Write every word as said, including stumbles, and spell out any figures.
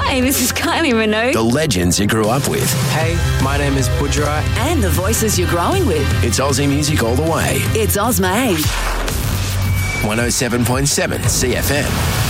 Hi, this is Kylie Minogue. The legends you grew up with. Hey, my name is Budra. And the voices you're growing with. It's Aussie music all the way. It's Ozma eight. one oh seven point seven C F M.